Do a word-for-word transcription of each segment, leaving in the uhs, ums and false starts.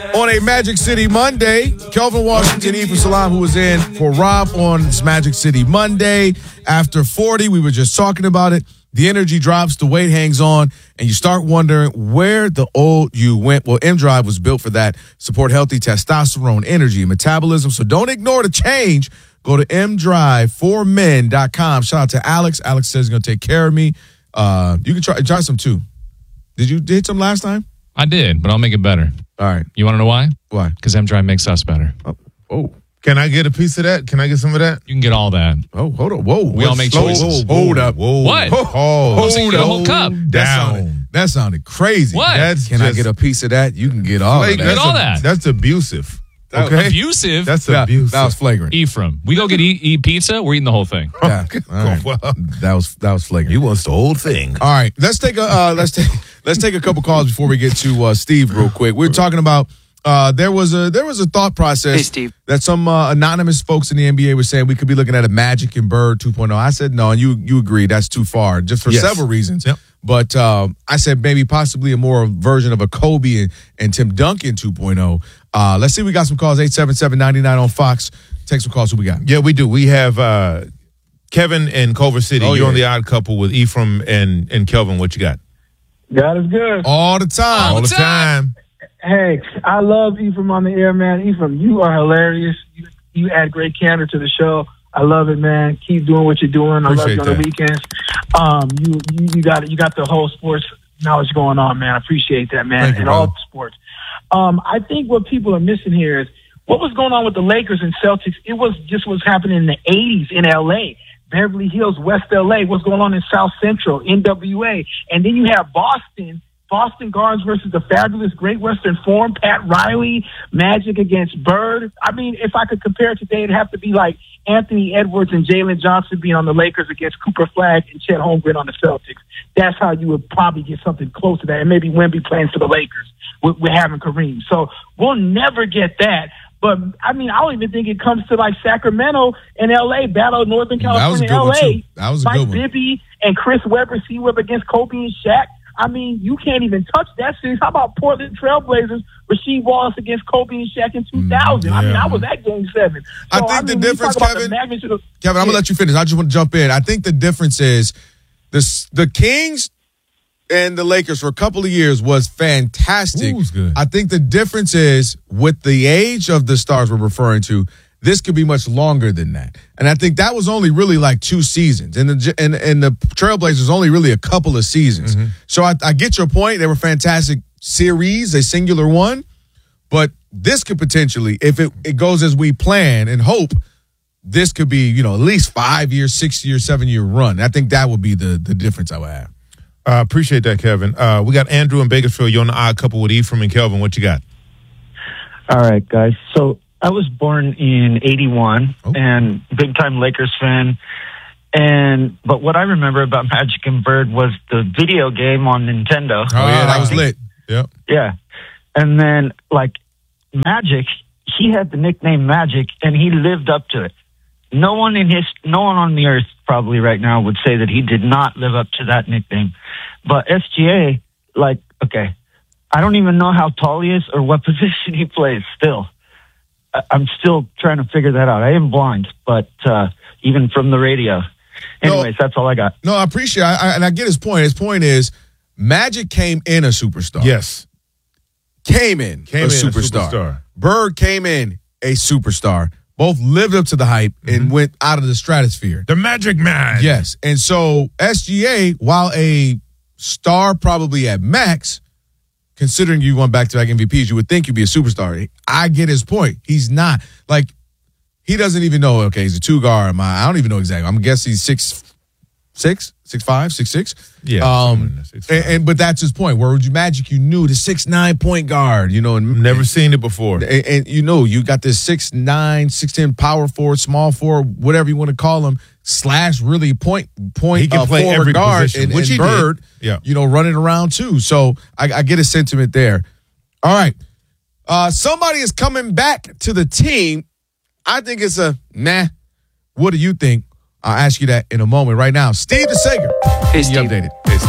On a Magic City Monday, Kelvin Washington, Ephraim Salaam, who was in for Rob on this Magic City Monday. After forty, we were just talking about it. The energy drops, the weight hangs on, and you start wondering where the old you went. Well, M-Drive was built for that. Support healthy testosterone, energy, and metabolism. So don't ignore the change. Go to m drive for men dot com. Shout out to Alex. Alex says he's going to take care of me. Uh, you can try try some too. Did you hit some last time? I did, but I'll make it better. All right. You want to know why? Why? Because M-Drive makes us better. Oh. oh. Can I get a piece of that? Can I get some of that? You can get all that. Oh, hold on. Whoa. We all make slow, choices. Whoa, hold up. Whoa. What? Oh, Hold hold a whole cup. down. That sounded, that sounded crazy. What? That's Can just, I get a piece of that? You can get all like, of that. Get all a- that. That's abusive. That- Okay? Abusive? That's That, abusive. that was flagrant. Ephraim. We go get eat, eat pizza, we're eating the whole thing. Yeah. All right. Well, That was that was flagrant. he wants the whole thing. All right, let's take a uh, let's take let's take a couple calls before we get to uh, Steve real quick. We're talking about uh, there was a there was a thought process Hey, Steve. that some uh, anonymous folks in the N B A were saying we could be looking at a Magic and Bird two point oh. I said no, and you you agree that's too far, just for Yes. several reasons. Yep. But um, I said maybe possibly a more version of a Kobe and, and Tim Duncan two point oh. Uh, let's see, we got some calls. eight seven seven, nine nine on Fox. Take some calls. Who we got? Yeah, we do. We have uh, Kevin in Culver City. Oh, You're yeah. on the Odd Couple with Ephraim and, and Kelvin. What you got? God is good. All the time. All the time. Hey, I love Ephraim on the air, man. Ephraim, you are hilarious. You, you add great candor to the show. I love it, man. Keep doing what you're doing. I Appreciate love you on the weekends. Um, you, you you got you got the whole sports knowledge going on, man. I appreciate that, man. Thank you, in all brother. sports. Um, I think what people are missing here is what was going on with the Lakers and Celtics. It was just what's happening in the eighties in L A, Beverly Hills, West L A. What's going on in South Central, N W A, and then you have Boston. Boston Guards versus the fabulous Great Western Forum, Pat Riley, Magic against Bird. I mean, if I could compare it today, it'd have to be like Anthony Edwards and Jalen Johnson being on the Lakers against Cooper Flagg and Chet Holmgren on the Celtics. That's how you would probably get something close to that. And maybe Wemby playing for the Lakers with, with having Kareem. So we'll never get that. But, I mean, I don't even think it comes to, like, Sacramento and L A, Battle of Northern That was a California, good one, L A. too. That was a Mike good one. Bibby and Chris Webber, C-Web against Kobe and Shaq. I mean, you can't even touch that series. How about Portland Trailblazers, Rasheed Wallace against Kobe and Shaq in two thousand? I mean, I was at Game Seven. I So, think the mean, when you difference, talk about the Kevin- magnitude of- Kevin, I'm Yeah. gonna let you finish. I just want to jump in. I think the difference is the the Kings and the Lakers for a couple of years was fantastic. Ooh, it was good. I think the difference is with the age of the stars we're referring to, this could be much longer than that. And I think that was only really like two seasons. And the and, and the Trailblazers only really a couple of seasons. Mm-hmm. So I, I get your point. They were fantastic series, a singular one. But this could potentially, if it, it goes as we plan and hope, this could be, you know, at least five year, six year, seven year run. I think that would be the the difference I would have. Uh, appreciate that, Kevin. Uh, we got Andrew in Bakersfield. You're on the Odd Couple with Ephraim and Kelvin. What you got? All right, guys. So I was born in eighty-one Oh. and big time Lakers fan. And but what I remember about Magic and Bird was the video game on Nintendo. Oh, yeah, that Uh, was lit. Yep. Yeah. And then like Magic, he had the nickname Magic and he lived up to it. No one in his no one on the earth probably right now would say that he did not live up to that nickname. But S G A, like, okay, I don't even know how tall he is or what position he plays still. I- I'm still trying to figure that out. I am blind, but uh, even from the radio. Anyways, that's all I got. No, I appreciate it. I, I, and I get his point. His point is Magic came in a superstar. Yes. Came in Came a in a superstar. superstar. Bird came in a superstar. Both lived up to the hype and went out of the stratosphere. The Magic Man. Yes. And so S G A, while a star probably at max, considering you won back-to-back M V Ps, you would think you'd be a superstar. I get his point. He's not. Like, he doesn't even know, okay, he's a two-guard. Am I I don't even know exactly. I'm guessing he's six, six, six, five, six, six. Yeah. Um, somewhere in there, six, and, five. and but that's his point. Where would you Magic? You knew the six nine point guard. You know, and Never seen it before. and, and you know you got this six nine, six ten power forward, small forward, whatever you want to call him, slash really point point He can uh, play forward every guard, position, and, which and he did. Bird, Yeah. you know, running around too. So I, I get a sentiment there. All right, uh, somebody is coming back to the team. I think it's a nah. What do you think? I'll ask you that in a moment. Right now, Steve DeSager. Hey, You Steve. updated. Hey, Steve.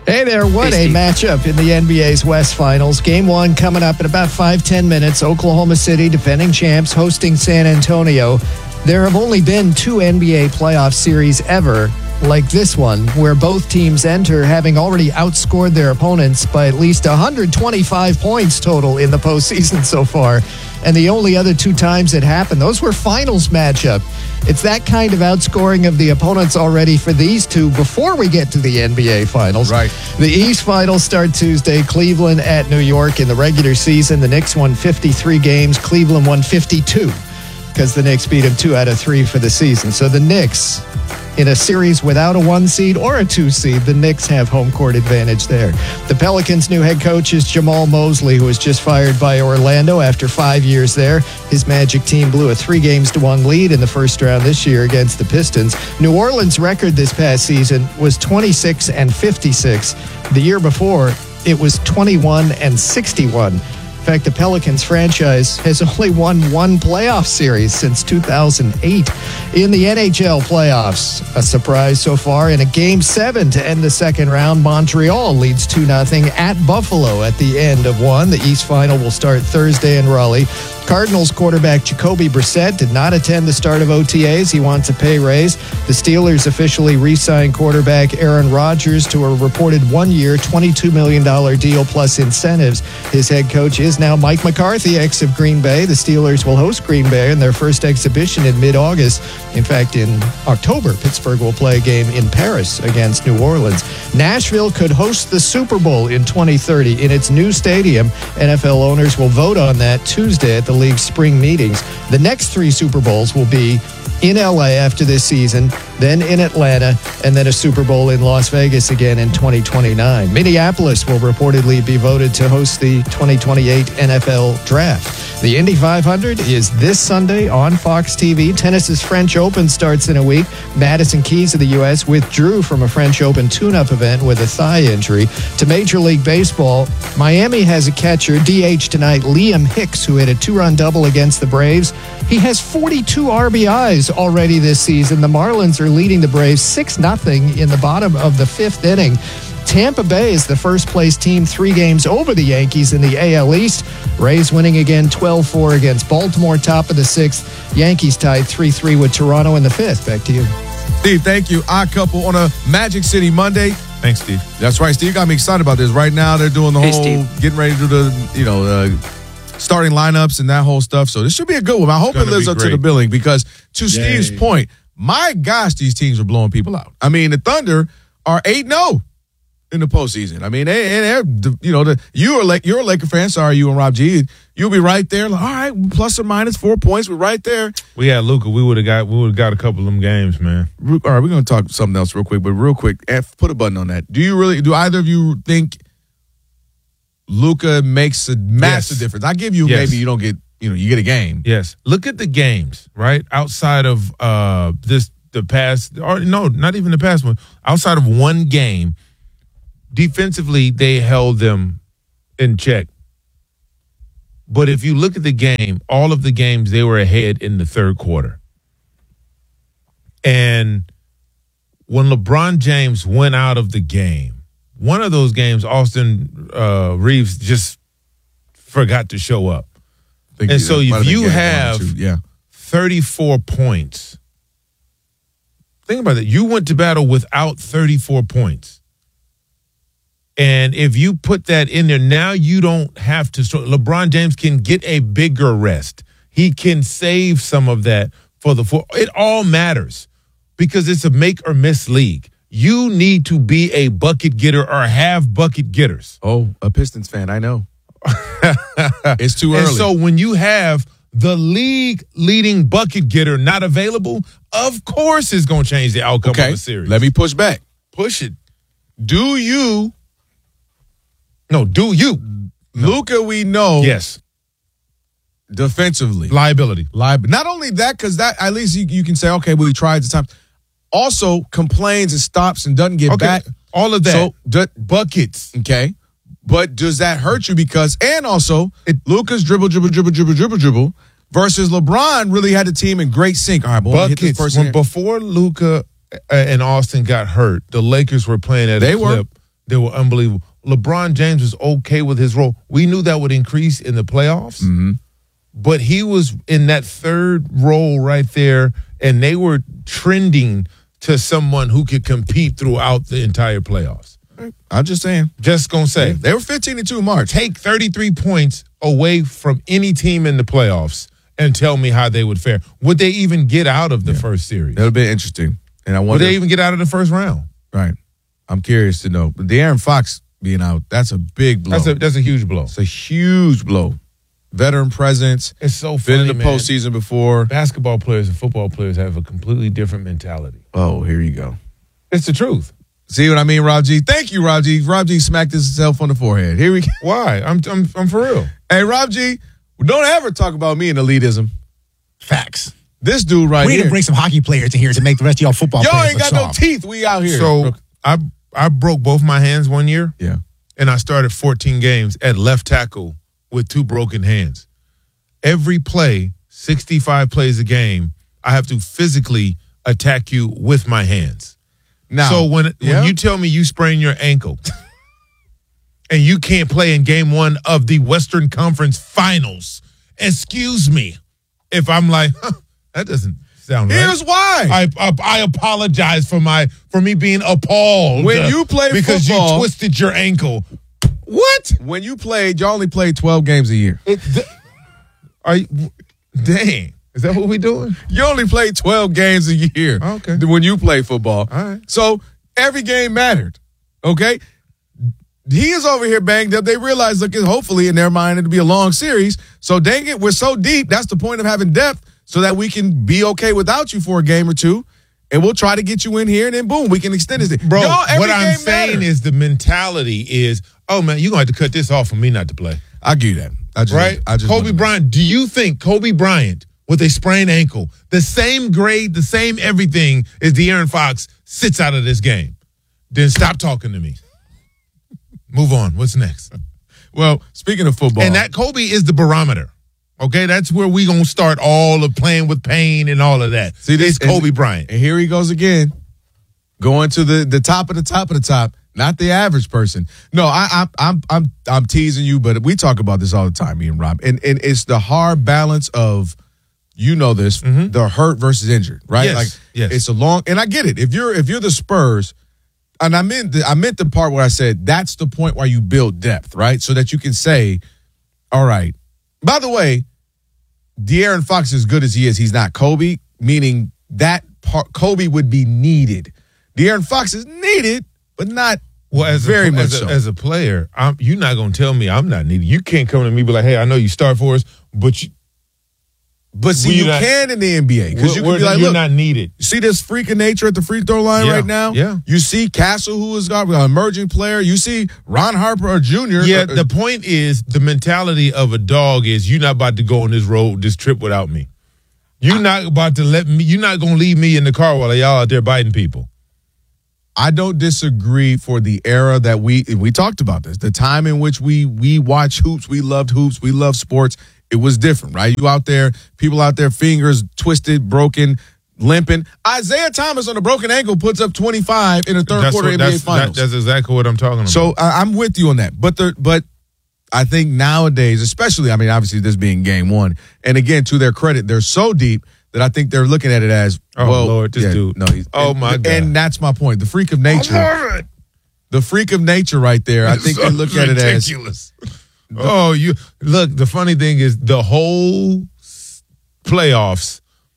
Hey there, what a matchup in the N B A's West Finals. Game one coming up in about five, ten minutes. Oklahoma City, defending champs, hosting San Antonio. There have only been two N B A playoff series ever like this one, where both teams enter having already outscored their opponents by at least one hundred twenty-five points total in the postseason so far. And the only other two times it happened, those were finals matchup. It's that kind of outscoring of the opponents already for these two before we get to the N B A Finals. Right. The East Finals start Tuesday. Cleveland at New York in the regular season. The Knicks won fifty-three games. Cleveland won fifty-two because the Knicks beat them two out of three for the season. So the Knicks, in a series without a one seed or a two seed, the Knicks have home court advantage there. The Pelicans' new head coach is Jamal Mosley, who was just fired by Orlando after five years there. His Magic team blew a three games to one lead in the first round this year against the Pistons. New Orleans' record this past season was twenty-six and fifty-six. The year before, it was twenty-one and sixty-one. In fact, the Pelicans franchise has only won one playoff series since two thousand eight. In the N H L playoffs, a surprise so far. In a game seven to end the second round, Montreal leads two nothing at Buffalo at the end of one. The East Final will start Thursday in Raleigh. Cardinals quarterback Jacoby Brissett did not attend the start of O T As. He wants a pay raise. The Steelers officially re-signed quarterback Aaron Rodgers to a reported one-year, twenty-two million dollars deal plus incentives. His head coach is now Mike McCarthy, ex of Green Bay. The Steelers will host Green Bay in their first exhibition in mid-August. In fact, in October, Pittsburgh will play a game in Paris against New Orleans. Nashville could host the Super Bowl in twenty thirty in its new stadium. N F L owners will vote on that Tuesday at the league's spring meetings. The next three Super Bowls will be in L A after this season, then in Atlanta, and then a Super Bowl in Las Vegas again in twenty twenty-nine. Minneapolis will reportedly be voted to host the twenty twenty-eight N F L Draft. The Indy five hundred is this Sunday on Fox T V. Tennis's French Open starts in a week. Madison Keys of the U S withdrew from a French Open tune-up event with a thigh injury. To Major League Baseball, Miami has a catcher, D H tonight, Liam Hicks, who hit a two-run double against the Braves. He has forty-two R B Is already this season. The Marlins are leading the Braves six nothing in the bottom of the fifth inning. Tampa Bay is the first-place team, three games over the Yankees in the A L East. Rays winning again twelve four against Baltimore, top of the sixth. Yankees tied three three with Toronto in the fifth. Back to you. Steve, thank you. Odd couple on a Magic City Monday. Thanks, Steve. That's right, Steve. Got me excited about this. Right now, they're doing the Hey, whole, Steve. getting ready to do the, you know, uh, starting lineups and that whole stuff. So this should be a good one. I hope it gonna lives be up to great. the billing because, to Yay. Steve's point, my gosh, these teams are blowing people out. I mean, the Thunder are eight and oh in the postseason. I mean, they, they're, you know, the, you are like, you're a Laker fan. Sorry, you and Rob G. You'll be right there. Like, all right, plus or minus four points. We're right there. We had Luka. We would have got. We would have got a couple of them games, man. All right, we're going to talk something else real quick, but real quick, F, put a button on that. Do you really, do either of you think Luka makes a massive Yes. difference? I give you Yes. maybe you don't get, you know, you get a game. Yes. Look at the games, right? Outside of uh this the past or no, not even the past one. Outside of one game, defensively they held them in check. But if you look at the game, all of the games they were ahead in the third quarter. And when LeBron James went out of the game, one of those games, Austin uh, Reeves just forgot to show up. I think And you- so that might if been you game one or have two. yeah. thirty-four points, think about it. You went to battle without thirty-four points. And if you put that in there, now you don't have to. LeBron James can get a bigger rest. He can save some of that for the four. It all matters because it's a make or miss league. You need to be a bucket getter or have bucket getters. Oh, a Pistons fan, I know. It's too early. And so when you have the league leading bucket getter not available, of course it's going to change the outcome okay, of the series. let me push back. push it. Do you, No, do you? Luka, we know Yes. defensively. Liability. Liab- Not only that, because that at least you, you can say, okay, well, he tried at the time. Also complains and stops and doesn't get Okay. back. All of that. So, do, Buckets. okay. But does that hurt you? Because, and also, Luka's dribble, dribble, dribble, dribble, dribble, dribble, versus LeBron really had the team in great sync. All right, boy, hit this Buckets. person When, here. before Luka and Austin got hurt, the Lakers were playing at They a were. clip They were unbelievable. LeBron James was okay with his role. We knew that would increase in the playoffs, Mm-hmm. but he was in that third role right there, and they were trending to someone who could compete throughout the entire playoffs. I'm just saying. Just gonna say, They were fifteen and two in March. take thirty-three points away from any team in the playoffs and tell me how they would fare. Would they even get out of the first series? That'll be interesting. And I Would wonder they even get out of the first round? right. I'm curious to know. But De'Aaron Fox being out, that's a big blow. That's a that's a huge blow. it's a huge blow. Veteran presence. It's so Been funny, in the man. postseason before. Basketball players and football players have a completely different mentality. Oh, here you go. It's the truth. See what I mean, Rob G? Thank you, Rob G. Rob G smacked himself on the forehead. Here we go. Why? I'm I'm I'm for real. Hey, Rob G, don't ever talk about me and elitism. Facts. This dude right We need here. to bring some hockey players in here to make the rest of y'all football Y'all players ain't look got no soft. teeth. We out here. So I I broke both my hands one year, yeah. and I started fourteen games at left tackle with two broken hands. Every play, sixty-five plays a game, I have to physically attack you with my hands. Now, so when yeah. when you tell me you sprain your ankle and you can't play in game one of the Western Conference Finals, excuse me if I'm like, huh, that doesn't sound right. Here's why. I, I I apologize for my for me being appalled When you play because football- you twisted your ankle. What? When you played, you only played twelve games a year. It, th- are you? Dang, is that what we doing? You only played twelve games a year. Okay. When you play football. All right. So every game mattered. Okay. He is over here banged up. They realize, look, hopefully in their mind it'll be a long series. So dang it, we're so deep. That's the point of having depth, so that we can be okay without you for a game or two, and we'll try to get you in here, and then boom, we can extend this. Bro, Y'all, every what I'm game saying mattered. is the mentality is, oh man, you're gonna have to cut this off for me not to play. I give you that. I just, Right? I just Kobe Bryant, do you think Kobe Bryant with a sprained ankle, the same grade, the same everything as De'Aaron Fox, sits out of this game? Then stop talking to me. Move on. What's next? Well, speaking of football, And that Kobe is the barometer. Okay, that's where we gonna start all of playing with pain and all of that. See, this it's Kobe Bryant. And here he goes again, going to the, the top of the top of the top, not the average person. No, I, I, I'm I'm I'm teasing you, but we talk about this all the time, me and Rob, and and it's the hard balance of, you know this, the hurt versus injured, right? Yes, Like yes. it's a long, and I get it. If you're if you're the Spurs, and I meant the, I meant the part where I said that's the point where you build depth, right? So that you can say, all right. By the way, De'Aaron Fox, as good as he is, he's not Kobe, meaning that part, Kobe would be needed. De'Aaron Fox is needed, but not Well, as very a, much as a, so. as a player, I'm, you're not gonna tell me I'm not needed. You can't come to me and be like, hey, I know you start for us, but you, But see, we you not- can in the N B A because you can we're- be like, you're look, not needed. see this freak of nature at the free throw line Yeah, right now? yeah. You see Castle, who is an emerging player. You see Ron Harper, or Junior Yeah, uh, the point is the mentality of a dog is you're not about to go on this road, this trip without me. You're not about to let me. You're not gonna leave me in the car while y'all out there biting people. I don't disagree for the era that we we talked about this. The time in which we we watch hoops, we loved hoops, we loved sports. It was different, right? You out there, people out there, fingers twisted, broken, limping. Isaiah Thomas on a broken ankle puts up twenty-five in the third That's quarter what- N B A that's, Finals. that- that's exactly what I'm talking about. So I, I'm with you on that. But the but I think nowadays, especially, I mean, obviously this being game one, and again, to their credit, they're so deep that I think they're looking at it as, Oh, well, Lord, this yeah, dude. No, he's, Oh, and, my God. And that's my point. The freak of nature. The freak of nature right there. I think So they look at it as ridiculous. Oh, you look. The funny thing is, the whole s- playoffs,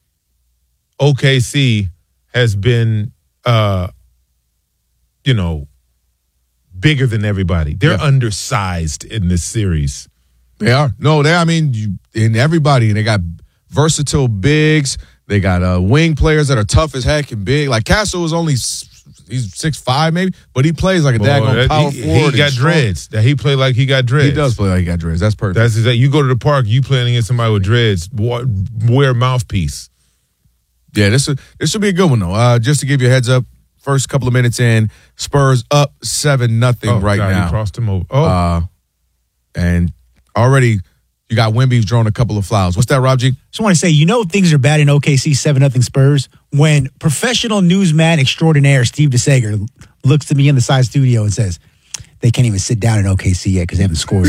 O K C has been, uh, you know, bigger than everybody. They're Yeah. undersized in this series. they are. No, they. I mean, you, in everybody, and they got versatile bigs. They got uh, wing players that are tough as heck and big. Like Castle was only s- he's six five maybe, but he plays like a Boy, daggone that- power he, forward. he and got strong. dreads. That he played like he got dreads. He does play like he got dreads. That's perfect. That's exactly. You go to the park, you playing against somebody with dreads. wa- Wear a mouthpiece. Yeah, this is, this should be a good one though. Uh, just to give you a heads up, first couple of minutes in, Spurs up seven nothing Oh, right God, now. He crossed him over. Oh, Uh, and already you got Wemby throwing a couple of fouls. What's that, Rob G? Just want to say, you know things are bad in O K C seven nothing Spurs when professional newsman extraordinaire Steve DeSager looks to me in the side studio and says, they can't even sit down in O K C yet because they haven't scored.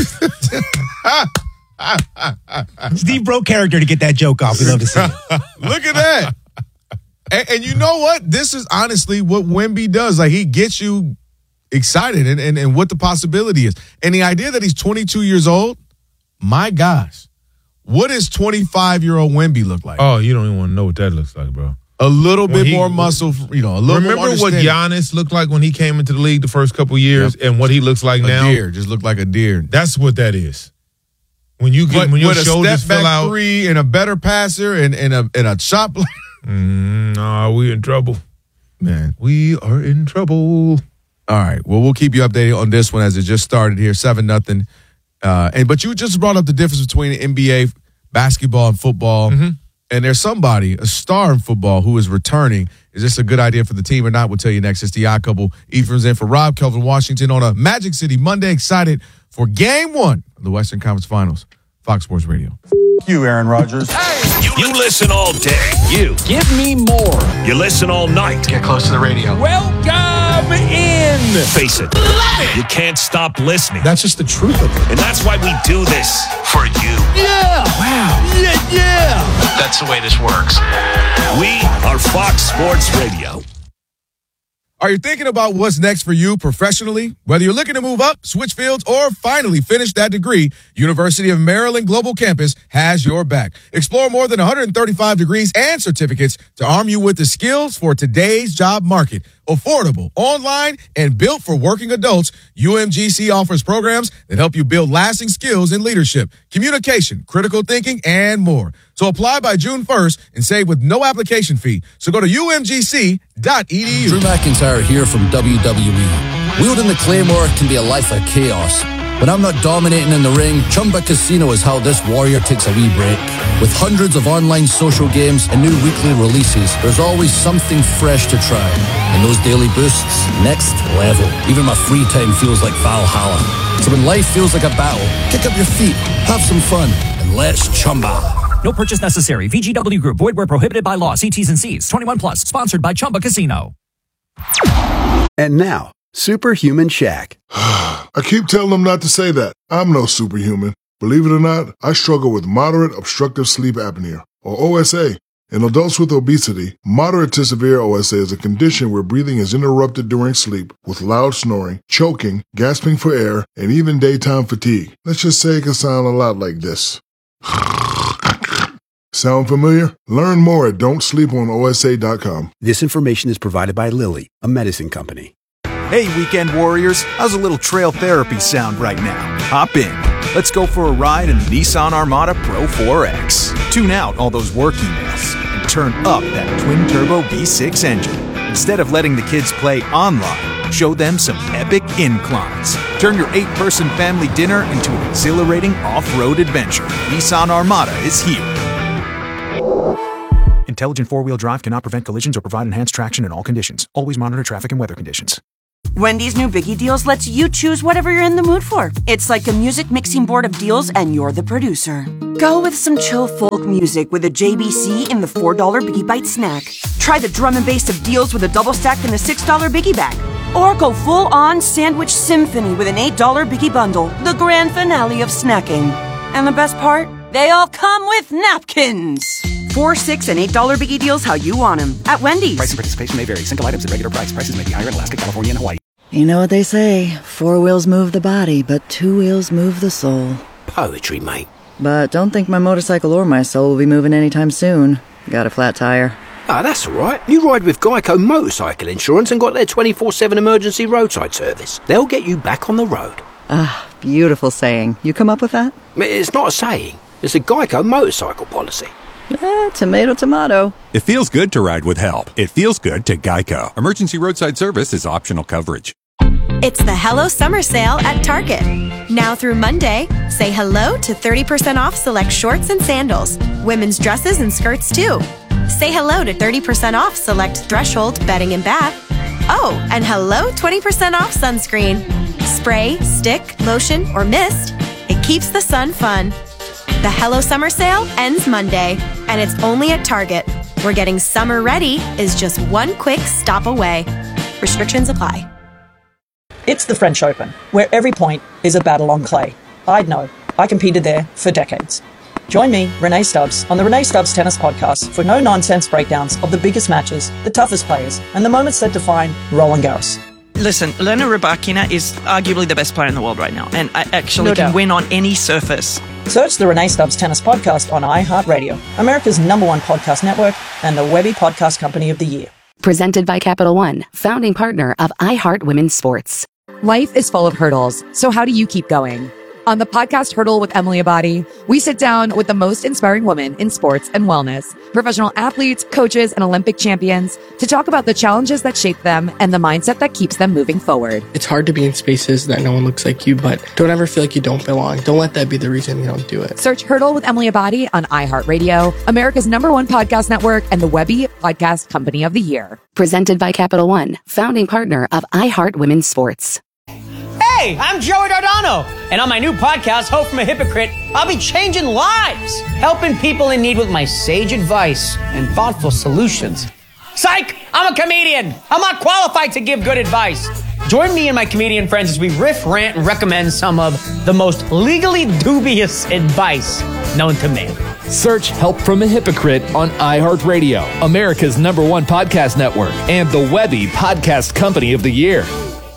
Steve broke character to get that joke off. We love to see it. Look at that. And, and you know what? This is honestly what Wemby does. Like, he gets you excited and, and, and what the possibility is. And the idea that he's twenty-two years old, my gosh, what does twenty-five-year-old Wemby look like? Oh, you don't even want to know what that looks like, bro. A little When bit he- more muscle, you know, a little Remember more what understanding. Giannis looked like when he came into the league the first couple years, and what he looks like A now? deer, just looked like a deer. That's what that is. When you get But when your with a shoulders step back fill out, three and a better passer and, and a and a shot block. mm, nah, we in trouble. Man. We are in trouble. All right. Well, we'll keep you updated on this one as it just started here, seven nothing. Uh, and but you just brought up the difference between N B A basketball and football. Mm-hmm. And there's somebody, a star in football, who is returning. Is this a good idea for the team or not? We'll tell you next. It's the Odd Couple. Ephraim's in for Rob, Kelvin Washington on a Magic City Monday. Excited for game one of the Western Conference Finals. Fox Sports Radio. You, Aaron Rodgers. You, you listen all day. You. Give me more. You listen all night. Get close to the radio. Welcome in. Face it. You can't stop listening. That's just the truth of it. And that's why we do this for you. Yeah. Wow. Yeah, yeah. That's the way this works. We are Fox Sports Radio. Are you thinking about what's next for you professionally? Whether you're looking to move up, switch fields, or finally finish that degree, University of Maryland Global Campus has your back. Explore more than one hundred thirty-five degrees and certificates to arm you with the skills for today's job market. Affordable, online, and built for working adults, U M G C offers programs that help you build lasting skills in leadership, communication, critical thinking, and more. So apply by June first and save with no application fee. So go to U M G C dot E D U. Drew McIntyre here from W W E. Wielding the Claymore can be a life of chaos. When I'm not dominating in the ring, Chumba Casino is how this warrior takes a wee break. With hundreds of online social games and new weekly releases, there's always something fresh to try. And those daily boosts, next level. Even my free time feels like Valhalla. So when life feels like a battle, kick up your feet, have some fun, and let's Chumba. No purchase necessary. V G W Group. Void where prohibited by law. See T's and C's. twenty-one plus. Sponsored by Chumba Casino. And now, Superhuman Shaq. I keep telling them not to say that. I'm no superhuman. Believe it or not, I struggle with moderate obstructive sleep apnea, or O S A. In adults with obesity, moderate to severe O S A is a condition where breathing is interrupted during sleep with loud snoring, choking, gasping for air, and even daytime fatigue. Let's just say it can sound a lot like this. Sound familiar? Learn more at don't sleep on O S A dot com. This information is provided by Lilly, a medicine company. Hey, weekend warriors, how's a little trail therapy sound right now? Hop in. Let's go for a ride in the Nissan Armada Pro four X. Tune out all those work emails and turn up that twin-turbo V six engine. Instead of letting the kids play online, show them some epic inclines. Turn your eight-person family dinner into an exhilarating off-road adventure. Nissan Armada is here. Intelligent four-wheel drive cannot prevent collisions or provide enhanced traction in all conditions. Always monitor traffic and weather conditions. Wendy's new Biggie Deals lets you choose whatever you're in the mood for. It's like a music mixing board of deals, and you're the producer. Go with some chill folk music with a J B C in the four dollar Biggie Bite snack. Try the drum and bass of deals with a double stack in the six dollar Biggie Bag. Or go full-on sandwich symphony with an eight dollar Biggie Bundle, the grand finale of snacking. And the best part? They all come with napkins. Four, six, and eight dollar Biggie Deals how you want them at Wendy's. Price and participation may vary. Single items at regular price. Prices may be higher in Alaska, California, and Hawaii. You know what they say, four wheels move the body, but two wheels move the soul. Poetry, mate. But don't think my motorcycle or my soul will be moving anytime soon. Got a flat tire. Ah, that's all right. You ride with Geico Motorcycle Insurance and got their twenty-four seven emergency roadside service. They'll get you back on the road. Ah, beautiful saying. You come up with that? It's not a saying. It's a Geico motorcycle policy. Eh, tomato, tomato. It feels good to ride with help. It feels good to Geico. Emergency roadside service is optional coverage. It's the Hello Summer Sale at Target. Now through Monday, say hello to thirty percent off select shorts and sandals, women's dresses and skirts too. Say hello to thirty percent off select Threshold bedding and bath. Oh, and hello twenty percent off sunscreen. Spray, stick, lotion, or mist. It keeps the sun fun. The Hello Summer Sale ends Monday, and it's only at Target, where getting summer ready is just one quick stop away. Restrictions apply. It's the French Open, where every point is a battle on clay. I'd know. I competed there for decades. Join me, Renee Stubbs, on the Renee Stubbs Tennis Podcast for no-nonsense breakdowns of the biggest matches, the toughest players, and the moments that define Roland Garros. Listen, Elena Rybakina is arguably the best player in the world right now, and I actually No can doubt. win on any surface. Search the Renee Stubbs Tennis Podcast on iHeartRadio, America's number one podcast network, and the Webby Podcast Company of the Year. Presented by Capital One, founding partner of iHeart Women's Sports. Life is full of hurdles, so how do you keep going? On the podcast Hurdle with Emily Abadi, we sit down with the most inspiring women in sports and wellness, professional athletes, coaches, and Olympic champions to talk about the challenges that shape them and the mindset that keeps them moving forward. It's hard to be in spaces that no one looks like you, but don't ever feel like you don't belong. Don't let that be the reason you don't do it. Search Hurdle with Emily Abadi on iHeartRadio, America's number one podcast network, and the Webby Podcast Company of the Year. Presented by Capital One, founding partner of iHeart Women's Sports. Hey, I'm Joey Dardano, and on my new podcast, Hope from a Hypocrite, I'll be changing lives, helping people in need with my sage advice and thoughtful solutions. Psych! I'm a comedian. I'm not qualified to give good advice. Join me and my comedian friends as we riff, rant, and recommend some of the most legally dubious advice known to man. Search Help from a Hypocrite on iHeartRadio, America's number one podcast network, and the Webby Podcast Company of the Year.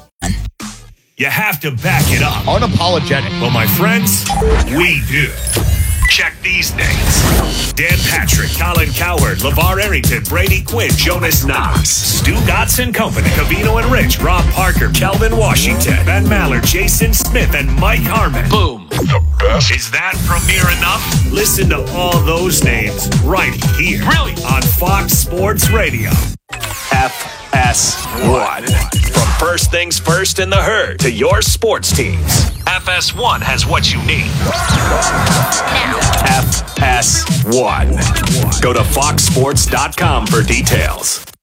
You have to back it up. Unapologetic. Well, my friends, we do. Check these names. Dan Patrick, Colin Cowherd, LeVar Arrington, Brady Quinn, Jonas Knox, Stu Dotson Company, Cavino and Rich, Rob Parker, Kelvin Washington, Ben Maller, Jason Smith, and Mike Harmon. Boom. The best. Is that premiere enough? Listen to all those names right here. Really? On Fox Sports Radio. F S one. From First Things First in the Herd to your sports teams, F S one has what you need. F S one. Go to fox sports dot com for details.